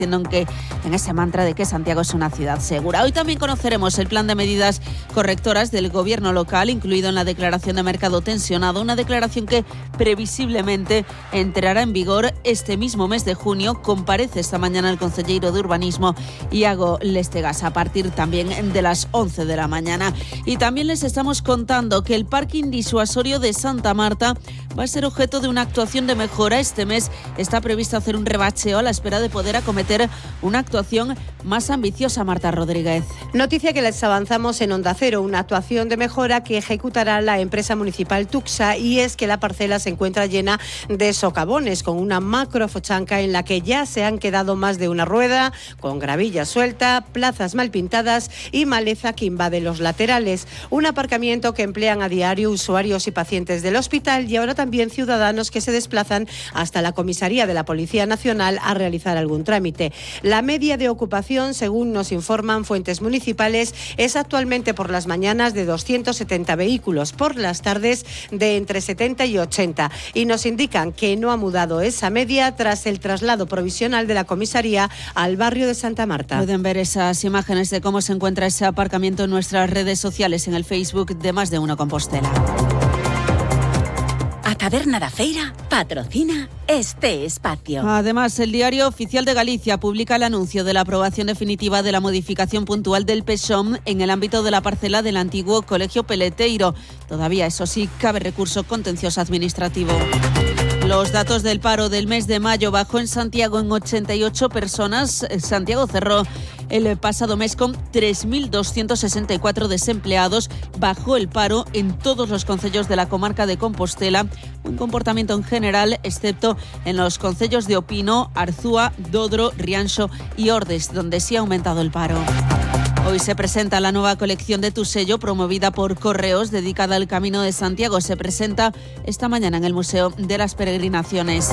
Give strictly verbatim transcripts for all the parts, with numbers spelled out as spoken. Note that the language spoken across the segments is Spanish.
en que en ese mantra de que Santiago es una ciudad segura. Hoy también conoceremos el plan de medidas correctoras del gobierno local, incluido en la declaración de mercado tensionado, una declaración que previsiblemente entrará en vigor este mismo mes de junio. Comparece esta mañana el consejero de Urbanismo, Iago Lestegas, a partir también de las once de la mañana. Y también les estamos contando que el parking disuasorio de Santa Marta va a ser objeto de una actuación de mejora. Este mes está previsto hacer un rebacheo a la espera de poder acometer una actuación más ambiciosa. Marta Rodríguez. Noticia que les avanzamos en Onda Cero, una actuación de mejora que ejecutará la empresa municipal Tuxa, y es que la parcela se encuentra llena de socavones, con una macro fochanca en la que ya se han quedado más de una rueda, con gravilla suelta, plazas mal pintadas y maleza que invade los laterales. Un aparcamiento que emplean a diario usuarios y pacientes del hospital, y ahora también ciudadanos que se desplazan hasta la comisaría de la Policía Nacional a realizar algún trámite. La media de ocupación, según nos informan fuentes municipales, es actualmente por las mañanas de doscientos setenta vehículos, por las tardes de entre setenta y ochenta, y nos indican que no ha mudado esa media tras el traslado provisional de la comisaría al barrio de Santa Marta. Pueden ver esas imágenes de cómo se encuentra ese aparcamiento en nuestras redes sociales, en el Facebook de Más de Uno Compostela. A Taberna da Feira patrocina este espacio. Además, el Diario Oficial de Galicia publica el anuncio de la aprobación definitiva de la modificación puntual del PESOM en el ámbito de la parcela del antiguo Colegio Peleteiro. Todavía, eso sí, cabe recurso contencioso administrativo. Los datos del paro del mes de mayo bajó en Santiago en ochenta y ocho personas. Santiago cerró el pasado mes con tres mil doscientos sesenta y cuatro desempleados. Bajó el paro en todos los concellos de la comarca de Compostela. Un comportamiento en general, excepto en los concellos de Opino, Arzúa, Dodro, Rianxo y Ordes, donde sí ha aumentado el paro. Hoy se presenta la nueva colección de Tu Sello, promovida por Correos, dedicada al Camino de Santiago. Se presenta esta mañana en el Museo de las Peregrinaciones.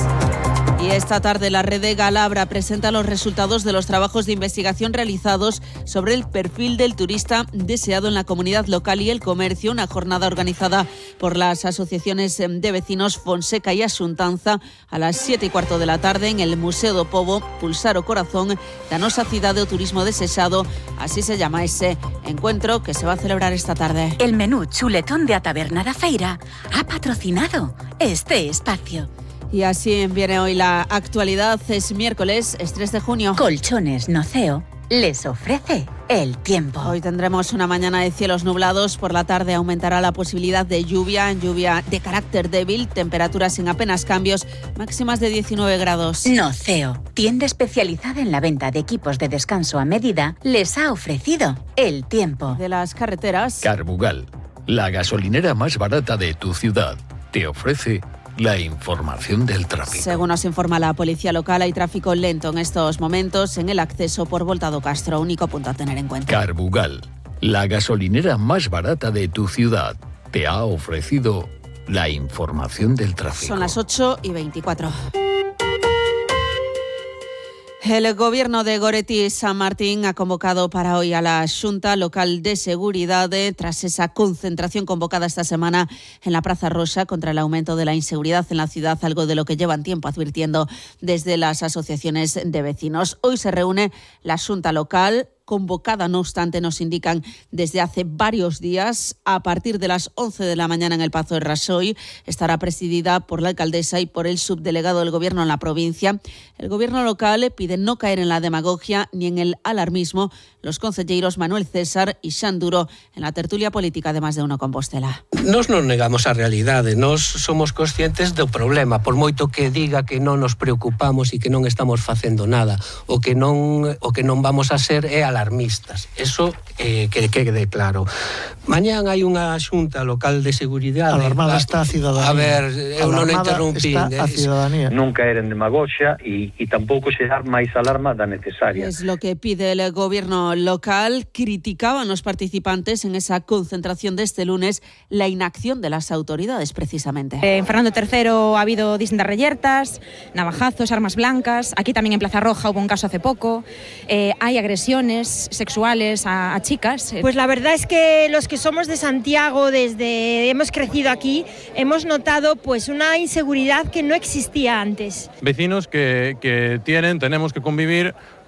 Y esta tarde la red de Galabra presenta los resultados de los trabajos de investigación realizados sobre el perfil del turista deseado en la comunidad local y el comercio, una jornada organizada por las asociaciones de vecinos Fonseca y Asuntanza a las siete y cuarto de la tarde en el Museo do Pobo. Pulsar o corazón da nosa cidade o turismo desexado, así se llama ese encuentro que se va a celebrar esta tarde. El menú chuletón de A Taberna da Feira ha patrocinado este espacio. Y así viene hoy la actualidad. Es miércoles, es tres de junio. Colchones Noceo les ofrece el tiempo. Hoy tendremos una mañana de cielos nublados. Por la tarde aumentará la posibilidad de lluvia, lluvia de carácter débil, temperaturas sin apenas cambios, máximas de diecinueve grados. Noceo, tienda especializada en la venta de equipos de descanso a medida, les ha ofrecido el tiempo. De las carreteras. Carbugal, la gasolinera más barata de tu ciudad, te ofrece la información del tráfico. Según nos informa la policía local, hay tráfico lento en estos momentos en el acceso por Voltado Castro, único punto a tener en cuenta. Carbugal, la gasolinera más barata de tu ciudad, te ha ofrecido la información del tráfico. Son las ocho y veinticuatro. El gobierno de Goretti San Martín ha convocado para hoy a la Xunta Local de Seguridad tras esa concentración convocada esta semana en la Praza Rosa contra el aumento de la inseguridad en la ciudad, algo de lo que llevan tiempo advirtiendo desde las asociaciones de vecinos. Hoy se reúne la Xunta Local, convocada, no obstante, nos indican desde hace varios días, a partir de las once de la mañana en el Pazo de Rasoy. Estará presidida por la alcaldesa y por el subdelegado del Gobierno en la provincia. El Gobierno local pide no caer en la demagogia ni en el alarmismo. Los concelleiros Manuel César y Xan Duro en la tertulia política de Más de Uno Compostela. Nos non negamos a realidade, nos somos conscientes do problema, por moito que diga que non nos preocupamos e que non estamos facendo nada, o que non o que non vamos a ser é alarmistas. Eso eh, que quede claro. Mañán hai unha xunta local de seguridade. Alarmada está a cidadanía. A ver, eu non interrumpín. Está a cidadanía. Non caer en demagogia e, e tampouco xerar máis alarma da necesaria. Es lo que pide el gobierno local. Criticaban los participantes en esa concentración de este lunes la inacción de las autoridades, precisamente. En Fernando tercero ha habido distintas reyertas, navajazos, armas blancas. Aquí también en Plaza Roja hubo un caso hace poco. Eh, hay agresiones. agresiones sexuales a, a chicas. Pues la verdad es que los que somos de Santiago, desde hemos crecido aquí, hemos notado pues una inseguridad que no existía antes. Vecinos que, que tienen, tenemos que convivir